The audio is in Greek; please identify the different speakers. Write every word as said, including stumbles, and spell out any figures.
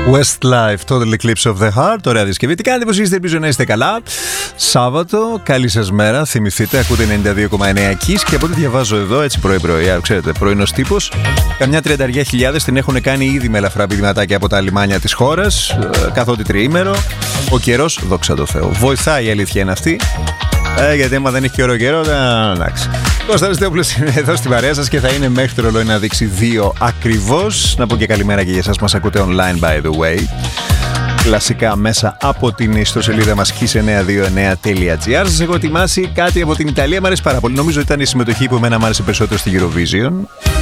Speaker 1: Westlife, Total Eclipse of the Heart. Ωραία διασκευή. Τι κάνετε, πως είστε, ελπίζω να είστε καλά. Σάββατο, καλή σας μέρα. Θυμηθείτε, ακούτε ενενήντα δύο κόμμα εννέα Kiss και από ό,τι διαβάζω εδώ, έτσι πρωί-πρωί, ξέρετε, πρωινός τύπος, καμιά τριανταριά χιλιάδες την έχουν κάνει ήδη με ελαφρά πηδηματάκια από τα λιμάνια της χώρας, καθότι τριήμερο. Ο καιρός, δόξα τω Θεώ, βοηθάει, η αλήθεια είναι αυτή. Ε, γιατί άμα δεν έχει και ωραίο καιρό, εντάξει. Κώστας Αριστεόπουλος είναι εδώ στην παρέα σας και θα είναι μέχρι το ρολόι να δείξει δύο ακριβώς. Να πω και καλημέρα και για εσάς που μας ακούτε online, by the way. Κλασικά μέσα από την ιστοσελίδα μας kiss εννιακόσια είκοσι εννέα τελεία gr. Σας έχω ετοιμάσει κάτι από την Ιταλία, μου αρέσει πάρα πολύ. Νομίζω ότι ήταν η συμμετοχή που εμένα μου άρεσε περισσότερο στη Eurovision.